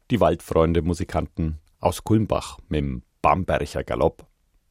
die Waldfreunde-Musikanten aus Kulmbach mit'm Bamberger Galopp.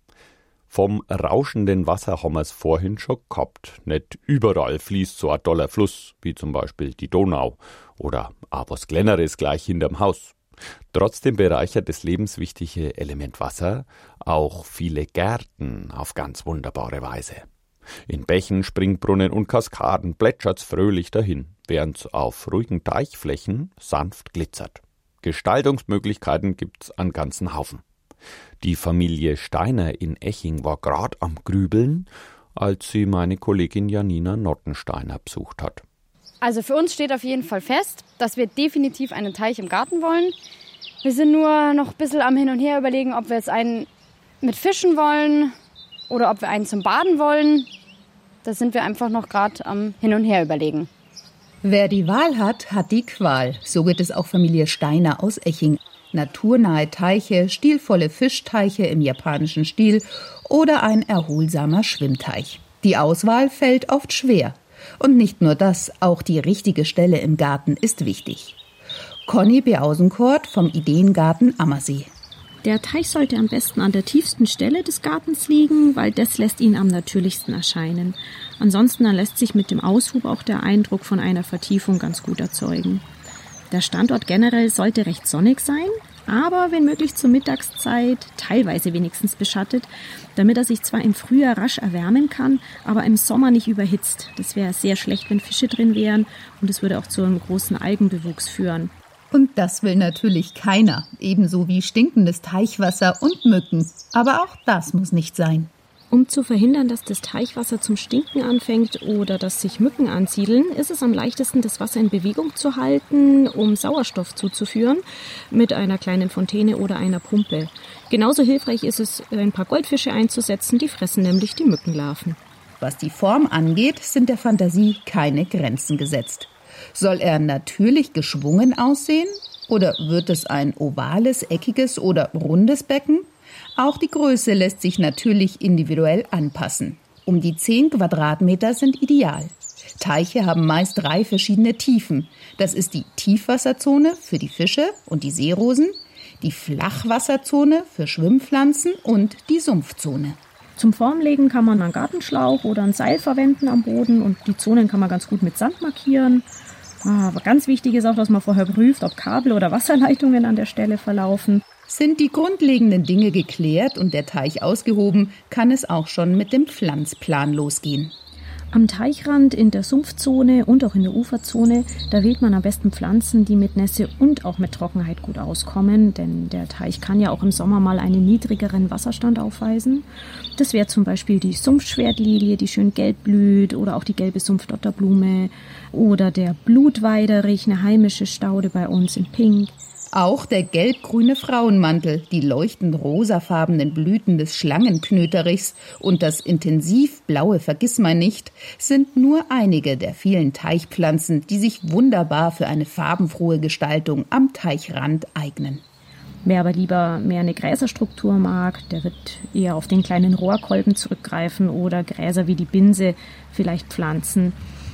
Vom rauschenden Wasser haben wir's vorhin schon gehabt. Nicht überall fließt so ein toller Fluss, wie zum Beispiel die Donau oder auch was Kleineres gleich hinterm Haus. Trotzdem bereichert das lebenswichtige Element Wasser auch viele Gärten auf ganz wunderbare Weise. In Bächen, Springbrunnen und Kaskaden plätschert's fröhlich dahin, während's auf ruhigen Teichflächen sanft glitzert. Gestaltungsmöglichkeiten gibt's einen ganzen Haufen. Die Familie Steiner in Eching war grad am Grübeln, als sie meine Kollegin Janina Nottensteiner besucht hat. Also für uns steht auf jeden Fall fest, dass wir definitiv einen Teich im Garten wollen. Wir sind nur noch ein bisschen am Hin und Her überlegen, ob wir jetzt einen mit Fischen wollen oder ob wir einen zum Baden wollen. Da sind wir einfach noch gerade am Hin und Her überlegen. Wer die Wahl hat, hat die Qual. So geht es auch Familie Steiner aus Eching. Naturnahe Teiche, stilvolle Fischteiche im japanischen Stil oder ein erholsamer Schwimmteich. Die Auswahl fällt oft schwer. Und nicht nur das, auch die richtige Stelle im Garten ist wichtig. Conny Beausenkort vom Ideengarten Ammersee. Der Teich sollte am besten an der tiefsten Stelle des Gartens liegen, weil das lässt ihn am natürlichsten erscheinen. Ansonsten lässt sich mit dem Aushub auch der Eindruck von einer Vertiefung ganz gut erzeugen. Der Standort generell sollte recht sonnig sein, aber wenn möglich zur Mittagszeit teilweise wenigstens beschattet, damit er sich zwar im Frühjahr rasch erwärmen kann, aber im Sommer nicht überhitzt. Das wäre sehr schlecht, wenn Fische drin wären und es würde auch zu einem großen Algenbewuchs führen. Und das will natürlich keiner, ebenso wie stinkendes Teichwasser und Mücken. Aber auch das muss nicht sein. Um zu verhindern, dass das Teichwasser zum Stinken anfängt oder dass sich Mücken ansiedeln, ist es am leichtesten, das Wasser in Bewegung zu halten, um Sauerstoff zuzuführen mit einer kleinen Fontäne oder einer Pumpe. Genauso hilfreich ist es, ein paar Goldfische einzusetzen, die fressen nämlich die Mückenlarven. Was die Form angeht, sind der Fantasie keine Grenzen gesetzt. Soll er natürlich geschwungen aussehen oder wird es ein ovales, eckiges oder rundes Becken? Auch die Größe lässt sich natürlich individuell anpassen. Um die 10 Quadratmeter sind ideal. Teiche haben meist 3 verschiedene Tiefen. Das ist die Tiefwasserzone für die Fische und die Seerosen, die Flachwasserzone für Schwimmpflanzen und die Sumpfzone. Zum Formlegen kann man einen Gartenschlauch oder ein Seil verwenden am Boden und die Zonen kann man ganz gut mit Sand markieren. Aber ganz wichtig ist auch, dass man vorher prüft, ob Kabel oder Wasserleitungen an der Stelle verlaufen. Sind die grundlegenden Dinge geklärt und der Teich ausgehoben, kann es auch schon mit dem Pflanzplan losgehen. Am Teichrand, in der Sumpfzone und auch in der Uferzone, da wählt man am besten Pflanzen, die mit Nässe und auch mit Trockenheit gut auskommen, denn der Teich kann ja auch im Sommer mal einen niedrigeren Wasserstand aufweisen. Das wäre zum Beispiel die Sumpfschwertlilie, die schön gelb blüht, oder auch die gelbe Sumpfdotterblume oder der Blutweiderich, eine heimische Staude bei uns in Pink. Auch der gelb-grüne Frauenmantel, die leuchtend rosafarbenen Blüten des Schlangenknöterichs und das intensiv blaue Vergissmeinnicht sind nur einige der vielen Teichpflanzen, die sich wunderbar für eine farbenfrohe Gestaltung am Teichrand eignen. Wer aber lieber mehr eine Gräserstruktur mag, der wird eher auf den kleinen Rohrkolben zurückgreifen oder Gräser wie die Binse vielleicht pflanzen.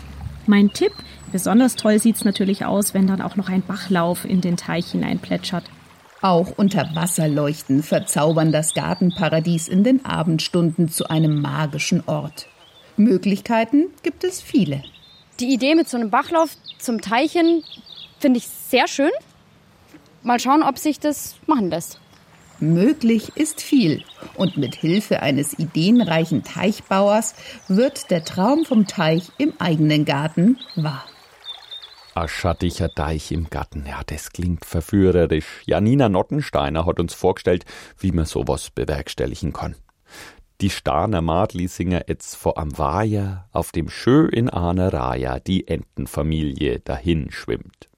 Mein Tipp: besonders toll sieht es natürlich aus, wenn dann auch noch ein Bachlauf in den Teich hineinplätschert. Auch Unterwasserleuchten verzaubern das Gartenparadies in den Abendstunden zu einem magischen Ort. Möglichkeiten gibt es viele. Die Idee mit so einem Bachlauf zum Teichen finde ich sehr schön. Mal schauen, ob sich das machen lässt. Möglich ist viel und mit Hilfe eines ideenreichen Teichbauers wird der Traum vom Teich im eigenen Garten wahr. Ein schattiger Teich im Garten, ja, das klingt verführerisch. Janina Nottensteiner hat uns vorgestellt, wie man sowas bewerkstelligen kann. Die Starner Madli singer jetzt vor am Weiher, auf dem schön in einer Reihe die Entenfamilie dahin schwimmt.